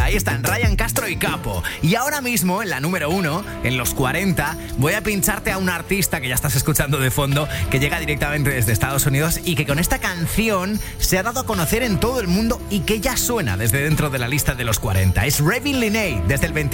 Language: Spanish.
Ahí están Ryan Castro y Capo. Y ahora mismo, en la número 1, en los 40, voy a pincharte a un artista que ya estás escuchando de fondo, que llega directamente desde Estados Unidos y que con esta canción se ha dado a conocer en todo el mundo y que ya suena desde dentro de la lista de los 40. Es Ravin Lenae, desde el 20